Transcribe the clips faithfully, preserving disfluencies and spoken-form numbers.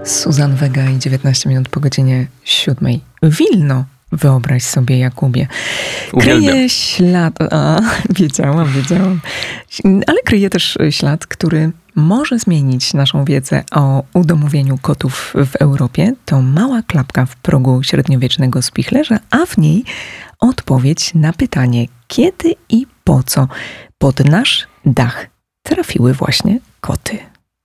Susan Vega i dziewiętnaście minut po godzinie siódmej. Wilno, wyobraź sobie, Jakubie. Uwielbiam. Kryje ślad... A, wiedziałam, wiedziałam. Ale kryje też ślad, który może zmienić naszą wiedzę o udomowieniu kotów w Europie. To mała klapka w progu średniowiecznego spichlerza, a w niej odpowiedź na pytanie, kiedy i po co pod nasz dach trafiły właśnie koty.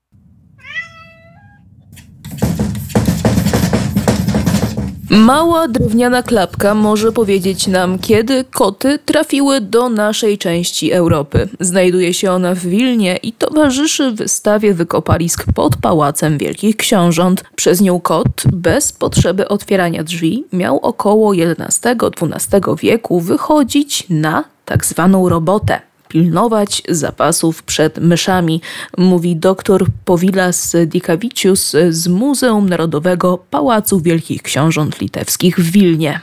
Mała drewniana klapka może powiedzieć nam, kiedy koty trafiły do naszej części Europy. Znajduje się ona w Wilnie i towarzyszy wystawie wykopalisk pod Pałacem Wielkich Książąt. Przez nią kot, bez potrzeby otwierania drzwi, miał około jedenastego-dwunastego wieku wychodzić na tak zwaną robotę. Pilnować zapasów przed myszami, mówi dr Povilas Dikavicius z Muzeum Narodowego Pałacu Wielkich Książąt Litewskich w Wilnie.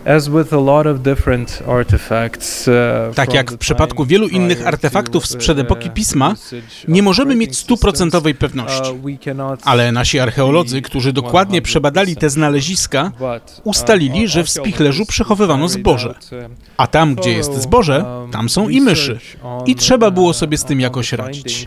Tak jak w przypadku wielu innych artefaktów sprzed epoki Pisma, nie możemy mieć stuprocentowej pewności. Ale nasi archeolodzy, którzy dokładnie przebadali te znaleziska, ustalili, że w spichlerzu przechowywano zboże. A tam, gdzie jest zboże, tam są i myszy. I trzeba było sobie z tym jakoś radzić.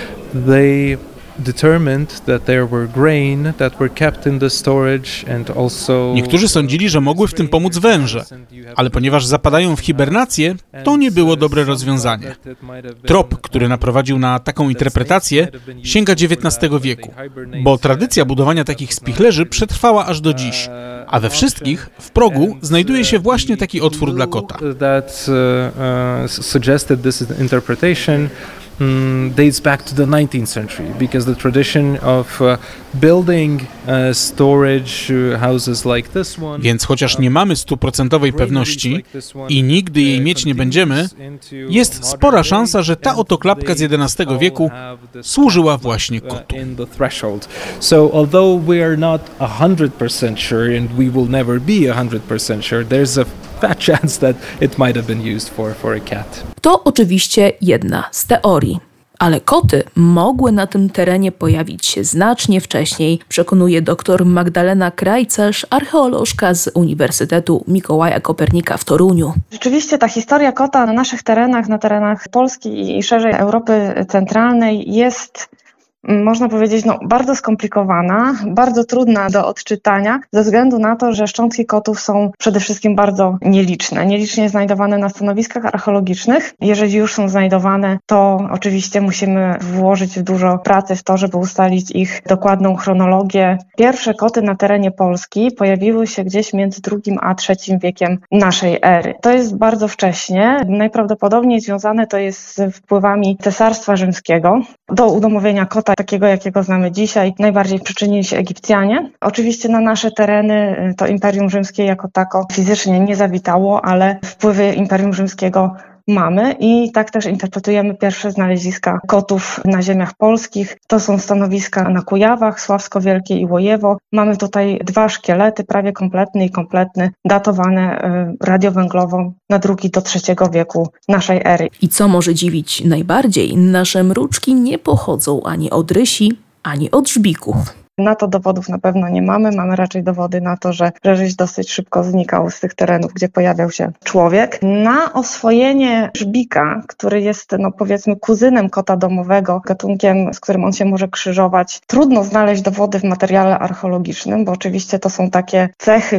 Niektórzy sądzili, że mogły w tym pomóc węże, ale ponieważ zapadają w hibernację, to nie było dobre rozwiązanie. Trop, który naprowadził na taką interpretację, sięga dziewiętnastego wieku, bo tradycja budowania takich spichlerzy przetrwała aż do dziś, a we wszystkich w progu znajduje się właśnie taki otwór dla kota. Um, dates back to the nineteenth century because the tradition of uh, building uh, storage uh, houses like this one. Więc chociaż nie mamy stuprocentowej pewności i nigdy jej mieć nie będziemy, jest spora szansa, że ta oto klapka z jedenastego wieku służyła właśnie kotu. So although we are not one hundred percent sure and we will never be one hundred percent sure, there's a fat chance that it might have been used for, for a cat. To oczywiście jedna z teorii. Ale koty mogły na tym terenie pojawić się znacznie wcześniej, przekonuje dr Magdalena Krajcarz, archeolożka z Uniwersytetu Mikołaja Kopernika w Toruniu. Rzeczywiście ta historia kota na naszych terenach, na terenach Polski i szerzej Europy Centralnej jest, można powiedzieć, no, bardzo skomplikowana, bardzo trudna do odczytania, ze względu na to, że szczątki kotów są przede wszystkim bardzo nieliczne. Nielicznie znajdowane na stanowiskach archeologicznych. Jeżeli już są znajdowane, to oczywiście musimy włożyć dużo pracy w to, żeby ustalić ich dokładną chronologię. Pierwsze koty na terenie Polski pojawiły się gdzieś między drugim a trzecim wiekiem naszej ery. To jest bardzo wcześnie. Najprawdopodobniej związane to jest z wpływami Cesarstwa Rzymskiego. Do udomowienia kota takiego, jakiego znamy dzisiaj, najbardziej przyczynili się Egipcjanie. Oczywiście na nasze tereny to Imperium Rzymskie jako tako fizycznie nie zawitało, ale wpływy Imperium Rzymskiego mamy i tak też interpretujemy pierwsze znaleziska kotów na ziemiach polskich. To są stanowiska na Kujawach, Sławsko Wielkie i Łojewo. Mamy tutaj dwa szkielety, prawie kompletny i kompletny, datowane radiowęglową na drugi do trzeciego wieku naszej ery. I co może dziwić najbardziej, nasze mruczki nie pochodzą ani od rysi, ani od żbików. Na to dowodów na pewno nie mamy. Mamy raczej dowody na to, że ryś dosyć szybko znikał z tych terenów, gdzie pojawiał się człowiek. Na oswojenie żbika, który jest, no powiedzmy, kuzynem kota domowego, gatunkiem, z którym on się może krzyżować, trudno znaleźć dowody w materiale archeologicznym, bo oczywiście to są takie cechy